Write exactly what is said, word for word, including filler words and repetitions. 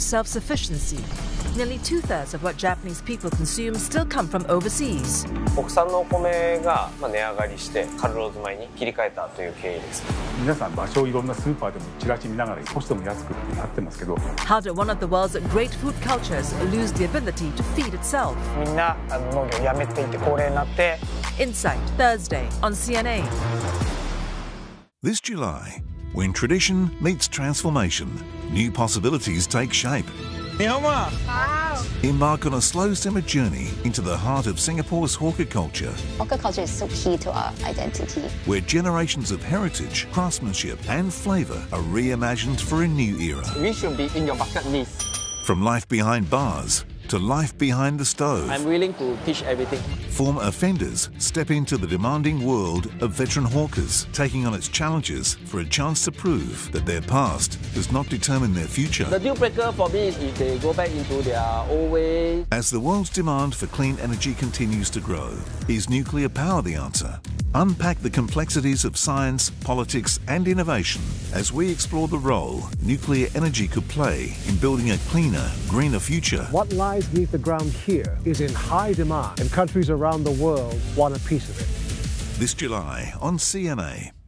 self-sufficiency. Nearly two-thirds of what Japanese people consume still come from overseas. 国産のお米が値上がりしてカルローズ米に切り替えたという経緯です。 皆さん場所をいろんなスーパーでもチラシ見ながら少しでも安くってなってますけど。 How did one of the world's great food cultures lose the ability to feed itself? みんな農業をやめていて高齢になって。 Insight Thursday on C N A. This July, when tradition meets transformation, new possibilities take shape. Embark on a slow simmer journey into the heart of Singapore's hawker culture. Hawker culture is so key to our identity. Where generations of heritage, craftsmanship and flavour are reimagined for a new era. We should be in your bucket list. From life behind bars to life behind the stove. I'm willing to teach everything. Former offenders step into the demanding world of veteran hawkers, taking on its challenges for a chance to prove that their past does not determine their future. The deal breaker for me is if they go back into their old ways. As the world's demand for clean energy continues to grow, is nuclear power the answer? Unpack the complexities of science, politics and innovation as we explore the role nuclear energy could play in building a cleaner, greener future. What lies beneath the ground here is in high demand, and countries around the world want a piece of it. This July on C N A.